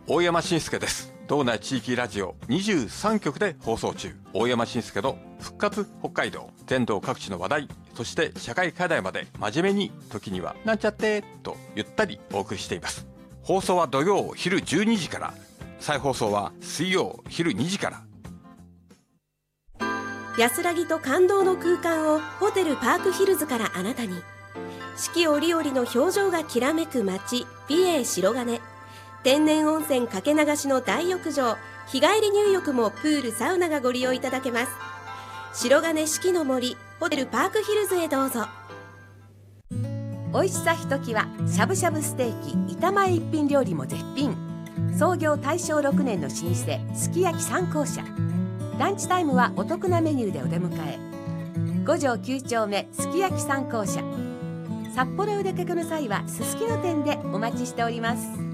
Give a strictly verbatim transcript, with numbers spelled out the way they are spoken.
大山伸介です。道内地域ラジオにじゅうさんきょくで放送中、大山伸介の復活北海道。全道各地の話題、そして社会課題まで真面目に、時にはなんちゃってとゆったりお送りしています。放送は土曜昼じゅうにじから、再放送は水曜昼にじから。 安らぎと感動の空間をホテルパークヒルズからあなたに。四季折々の表情がきらめく街、美瑛白金。天然温泉かけ流しの大浴場、日帰り入浴もプールサウナがご利用いただけます。白金四季の森ホテルパークヒルズへどうぞ。 美味しさひときわ、しゃぶしゃぶステーキ、板前一品料理も絶品。創業大正ろくねんの老舗すき焼き三幸社。ランチタイムはお得なメニューでお出迎え。五条きゅう丁目すき焼き三幸社。札幌へお出かけの際はすすきの店でお待ちしております。